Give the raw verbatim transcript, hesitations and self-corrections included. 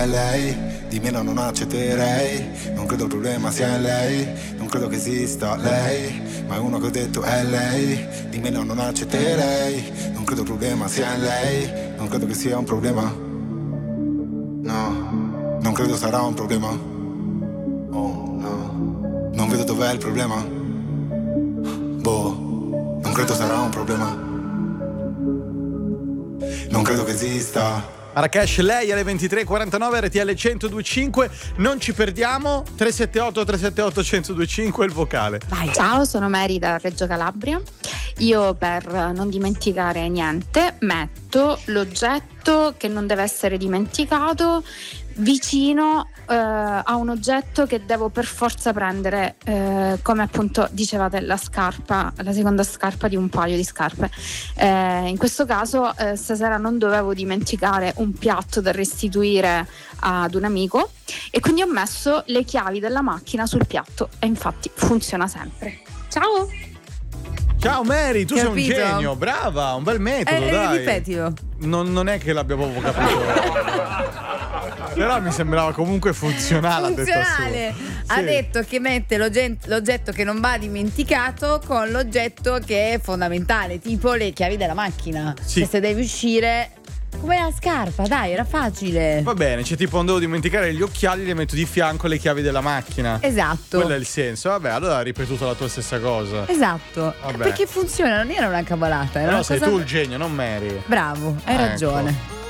Lei, di meno non accetterei. Non credo il problema sia lei. Non credo che esista lei. Ma è uno che ho detto è lei. Di meno non accetterei. Non credo il problema sia lei. Non credo che sia un problema. No, non credo sarà un problema. Oh no, non vedo dov'è il problema. Boh, non credo sarà un problema. Non credo che esista. Marrakesh, lei alle ventitré e quarantanove, R T L centodue e cinque. Non ci perdiamo. tre sette otto tre sette otto uno zero due cinque il vocale. Vai. Ciao, sono Mary da Reggio Calabria. Io, per non dimenticare niente, metto l'oggetto che non deve essere dimenticato vicino eh, a un oggetto che devo per forza prendere, eh, come appunto dicevate, la scarpa, la seconda scarpa di un paio di scarpe. Eh, in questo caso eh, stasera non dovevo dimenticare un piatto da restituire ad un amico e quindi ho messo le chiavi della macchina sul piatto e infatti funziona sempre. Ciao! Ciao Mary, tu Capito? sei un genio, brava, un bel metodo, Eh, dai. ripetilo. Non, non è che l'abbiamo proprio capito. Però mi sembrava comunque funzionale. Funzionale. Ha Sì. detto che mette l'oggetto, l'oggetto che non va dimenticato con l'oggetto che è fondamentale, tipo le chiavi della macchina. Sì. Che se devi uscire, come la scarpa, dai, era facile. Va bene, cioè tipo non devo dimenticare gli occhiali, li metto di fianco alle chiavi della macchina. Esatto. Quello è il senso. Vabbè, allora hai ripetuto la tua stessa cosa. Esatto. Vabbè. Perché funziona, non era una cavolata, era Però una sei cosa... tu il genio, non Mary. Bravo, hai Ecco. ragione.